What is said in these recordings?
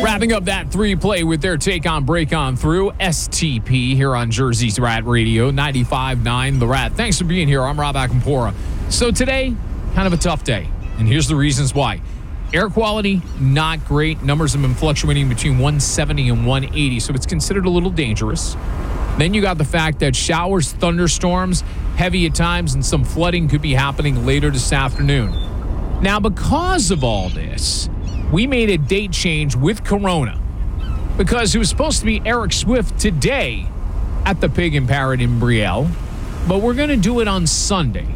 Wrapping up that three-play with their take on Break On Through, STP, here on Jersey's Rat Radio, 95.9 The Rat. Thanks for being here. I'm Rob Akampora. So today, kind of a tough day, and here's the reasons why. Air quality, not great. Numbers have been fluctuating between 170 and 180, so it's considered a little dangerous. Then you got the fact that showers, thunderstorms, heavy at times, and some flooding could be happening later this afternoon. Now, because of all this, we made a date change with Corona because it was supposed to be Eric Swift today at the Pig and Parrot in Brielle, but we're going to do it on Sunday.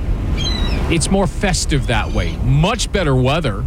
It's more festive that way. Much better weather.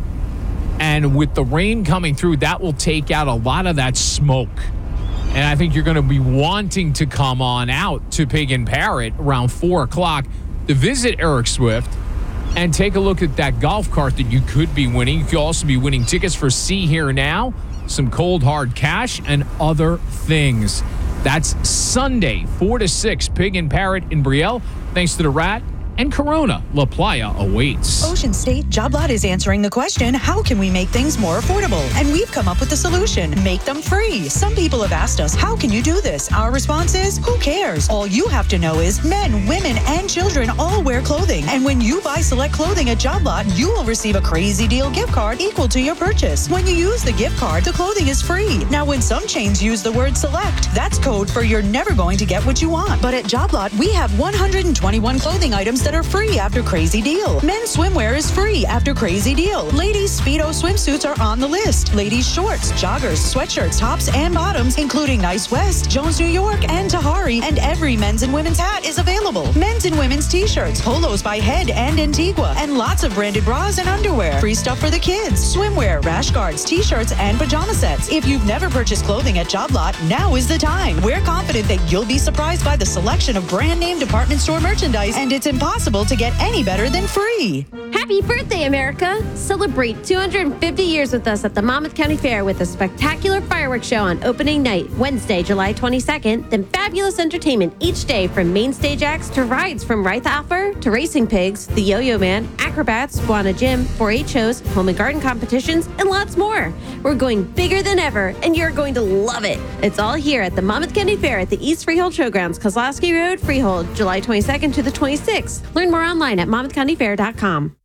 And with the rain coming through, that will take out a lot of that smoke. And I think you're going to be wanting to come on out to Pig and Parrot around 4 o'clock to visit Eric Swift and take a look at that golf cart that you could be winning. You could also be winning tickets for See Here Now, some cold hard cash, and other things. That's Sunday, 4 to 6, Pig and Parrot in Brielle. Thanks to the Rat and Corona. La Playa awaits. Ocean State Job Lot is answering the question, how can we make things more affordable? And we've come up with the solution. Make them free. Some people have asked us, how can you do this? Our response is, who cares? All you have to know is men, women, and children all wear clothing. And when you buy select clothing at Job Lot, you will receive a crazy deal gift card equal to your purchase. When you use the gift card, the clothing is free. Now, when some chains use the word select, that's code for you're never going to get what you want. But at Job Lot, we have 121 clothing items that are free after Crazy Deal. Men's swimwear is free after Crazy Deal. Ladies' Speedo swimsuits are on the list. Ladies' shorts, joggers, sweatshirts, tops, and bottoms, including Nice West, Jones, New York, and Tahari, and every men's and women's hat is available. Men's and women's t-shirts, polos by Head and Antigua, and lots of branded bras and underwear. Free stuff for the kids, swimwear, rash guards, t-shirts, and pajama sets. If you've never purchased clothing at Job Lot, now is the time. We're confident that you'll be surprised by the selection of brand name department store merchandise, and it's impossible to get any better than free. Happy birthday, America! Celebrate 250 years with us at the Monmouth County Fair with a spectacular fireworks show on opening night, Wednesday, July 22nd, then fabulous entertainment each day from main stage acts to rides from Wright Alpha to Racing Pigs, the Yo-Yo Man, Acrobats, Squana Gym, 4-H shows, home and garden competitions, and lots more. We're going bigger than ever, and you're going to love it. It's all here at the Monmouth County Fair at the East Freehold Showgrounds, Kozlowski Road, Freehold, July 22nd to the 26th. Learn more online at monmouthcountyfair.com.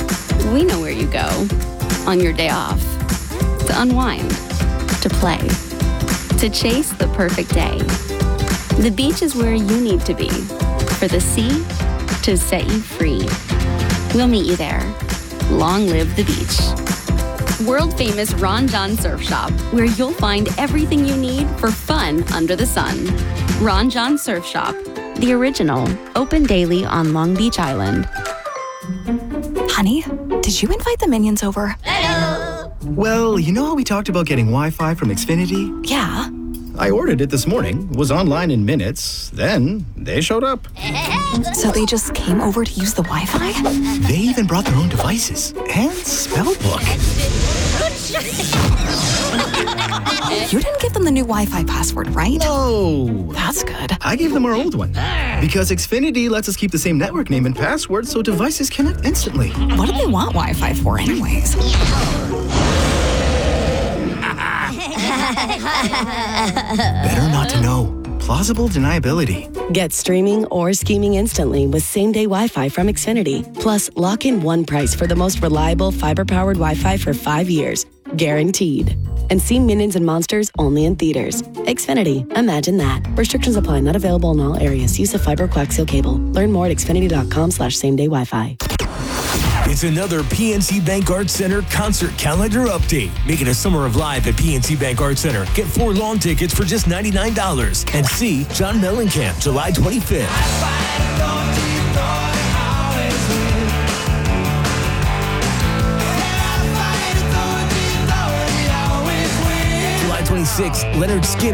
We know where you go on your day off. To unwind, to play, to chase the perfect day. The beach is where you need to be, for the sea to set you free. We'll meet you there. Long live the beach. World famous Ron John Surf Shop, where you'll find everything you need for fun under the sun. Ron John Surf Shop, the original, open daily on Long Beach Island. Honey, did you invite the minions over? Hello! Well, you know how we talked about getting Wi-Fi from Xfinity? Yeah. I ordered it this morning, was online in minutes, then they showed up. So they just came over to use the Wi-Fi? They even brought their own devices and spell book. You didn't give them the new Wi-Fi password, right? No. That's good. I gave them our old one. Because Xfinity lets us keep the same network name and password so devices connect instantly. What do they want Wi-Fi for anyways? Better not to know. Plausible deniability. Get streaming or scheming instantly with same-day Wi-Fi from Xfinity. Plus, lock in one price for the most reliable fiber-powered Wi-Fi for 5 years. Guaranteed. And see Minions and Monsters only in theaters. Xfinity. Imagine that. Restrictions apply. Not available in all areas. Use of fiber coaxial cable. Learn more at xfinity.com/same-day Wi-Fi. It's another PNC Bank Arts Center concert calendar update. Make it a summer of live at PNC Bank Arts Center. Get 4 lawn tickets for just $99 and see John Mellencamp July 25th. July 26th, Leonard Skinner.